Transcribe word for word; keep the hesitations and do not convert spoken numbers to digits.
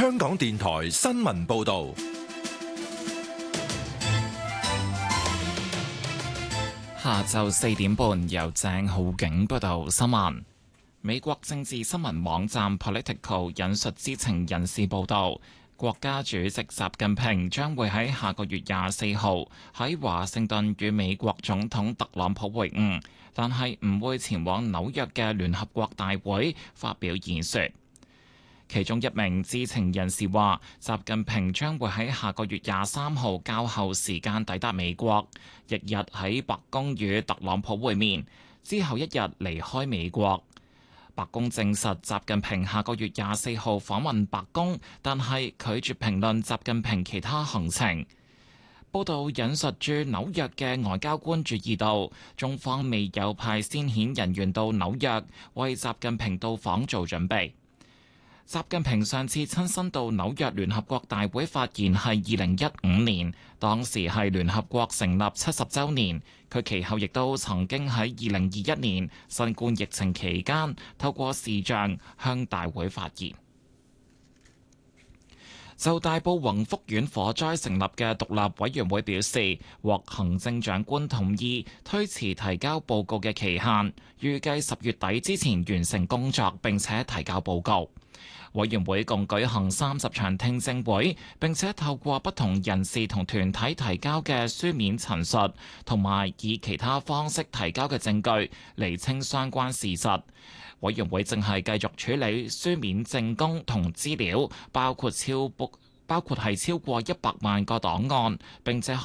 香港電台新聞報道。 下晝四點半，由鄭浩景報道新聞。美國政治新聞網站 Politico 引述知情人士報道，國家主席習近平將會喺下個月廿四號喺華盛頓與美國總統特朗普會晤，但係唔會前往紐約嘅聯合國大會發表演說。其中一名知情人士話，習近平將會喺下個月廿三號較後時間抵達美國，翌日喺白宮與特朗普會面，之後一日離開美國。白宮證實習近平下個月廿四號訪問白宮，但係拒絕評論習近平其他行程。報道引述駐紐約嘅外交官注意到，中方未有派先遣人員到紐約為習近平到訪做準備。習近平上次親身到紐約聯合國大會發言係二零一五年，當時係聯合國成立七十週年。佢其後亦都曾經喺二零二一年新冠疫情期間透過視像向大會發言。就大埔宏福苑火災成立嘅獨立委員會表示，獲行政長官同意推遲提交報告嘅期限，預計十月底之前完成工作並且提交報告。委員會共舉行三十場聽證會，並且透過不同人士同團體提交嘅書面陳述，同埋以其他方式提交嘅證據，釐清相關事實。委員會正係繼續處理書面證供同資料，包括超包括係超過一百萬個檔案，並且